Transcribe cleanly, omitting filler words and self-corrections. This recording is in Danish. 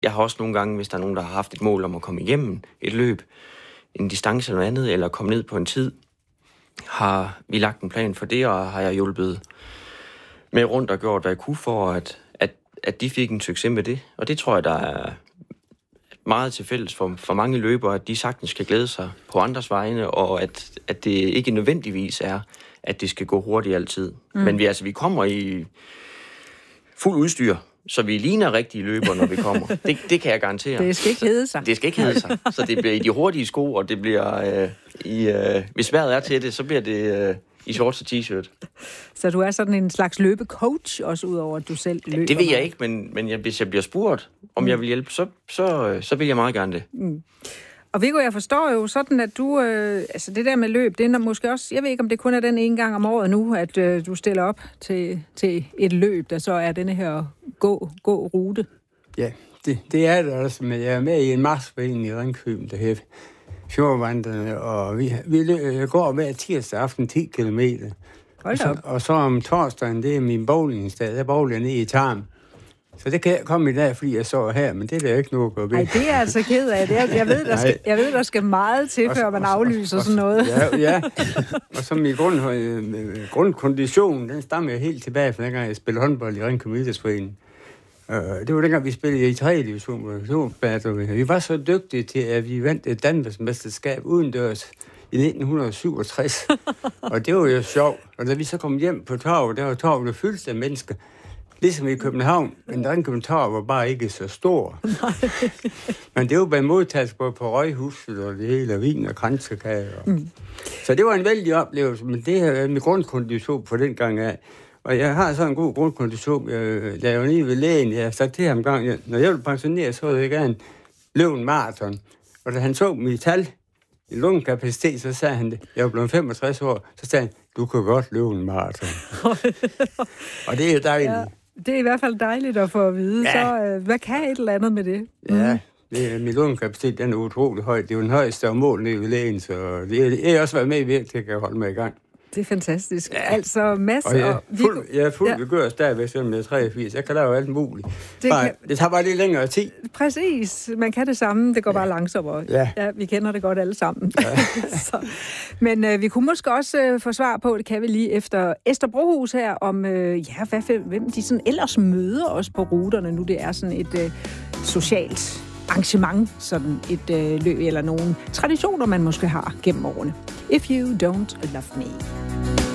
Jeg har også nogle gange, hvis der er nogen, der har haft et mål om at komme igennem et løb, en distance eller noget andet, eller komme ned på en tid, har vi lagt en plan for det, og har jeg hjulpet med rundt og gjort, hvad jeg kunne for, at de fik en succes med det. Og det tror jeg, der er meget til fælles for mange løbere, at de sagtens kan glæde sig på andres vegne, og at det ikke nødvendigvis er, at det skal gå hurtigt altid. Men vi kommer i fuld udstyr, så vi ligner rigtige løbere, når vi kommer. Det kan jeg garantere. Det skal ikke hedde sig. Det skal ikke hedde sig. Så det bliver i de hurtige sko, og det bliver hvis vejret er til det, så bliver det i shorts og t-shirt. Så du er sådan en slags løbecoach, også udover at du selv løber? Det vil jeg ikke, men hvis jeg bliver spurgt, om jeg vil hjælpe, så vil jeg meget gerne det. Og Viggo, jeg forstår jo sådan, at du, altså det der med løb, det er måske også, jeg ved ikke, om det kun er den ene gang om året nu, at du stiller op til et løb, der så er denne her gå-rute. Ja, det er det også, men jeg er med i en marsforening i Ringkøbing, der hedder Fjordvandrene, og vi går hver tirsdag aften 10 kilometer. Og så om torsdagen, det er min bowlingsdag, der bowler jeg ned i Tarm. Så det kan jeg komme i dag, fordi jeg så her, men det er der ikke noget at gå ved. Nej, det er jeg altså ked af. Jeg ved, der skal meget til, før man aflyser sådan noget. Ja. Og så min grundkondition, den stammer helt tilbage fra dengang, jeg spillede håndbold i Ringkøbing Idrætsforening. Det var dengang, vi spillede i 3. division. Vi var så dygtige til, at vi vandt et Danmarksmesterskab udendørs i 1967. Og det var jo sjovt. Og da vi så kom hjem på Torv, der var Torv fyldt af mennesker. Ligesom i København, men Ringkøbing Torv var bare ikke så stor. Men det var bare modtaget på Røghuset og det hele, og vin og kransekage. Så det var en vældig oplevelse, men det er min grundkondition på den gang af. Og jeg har så en god grundkondition. Da jeg var lige ved lægen, jeg sagde til ham en gang, når jeg ville pensionere, så ville jeg gerne løbe en maraton. Og da han så mit tal i lungekapacitet, så sagde han det. Jeg var blevet 65 år, så sagde han, du kan godt løbe en maraton. Og det er jo dejligt. Ja, det er i hvert fald dejligt at få at vide. Ja. Så hvad kan et eller andet med det? Ja, min lungekapacitet, den er utrolig høj. Det er jo den højeste af mål nede ved lægen, så det er også været med i virkelig, at jeg kan holde mig i gang. Det er fantastisk. Ja. Altså, Mads og jeg er fuldt begør stadigvæk, selvom jeg er 83. Jeg kan lave alt muligt. Det tager bare lidt længere tid. Præcis. Man kan det samme. Det går bare langsommere. Ja, vi kender det godt alle sammen. Ja. Men vi kunne måske også få svar på, det kan vi lige efter Esther Brohus her, om hvem de sådan ellers møder os på ruterne, nu det er sådan et socialt arrangement, sådan et løb eller nogle traditioner, man måske har gennem årene. If you don't love me.